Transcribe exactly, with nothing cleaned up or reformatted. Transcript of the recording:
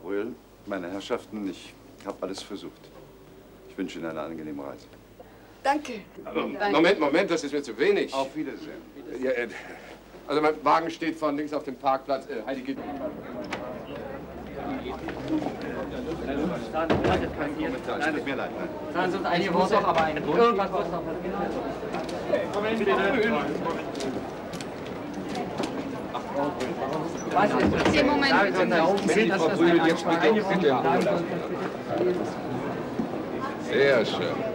Brühl, meine Herrschaften, ich habe alles versucht. Ich wünsche Ihnen eine angenehme Reise. Danke. Also, Moment, Moment, das ist mir zu wenig. Auf Wiedersehen. Ja, äh, also mein Wagen steht von links auf dem Parkplatz. Äh, Heidi, geht. Es tut mir leid, nein. Sagen Sie uns einige Worte, aber eine Wunsch. Irgendwas muss noch passieren. Was interessiert? Moment, bitte. Frau Brühl, jetzt bitte. Sehr schön.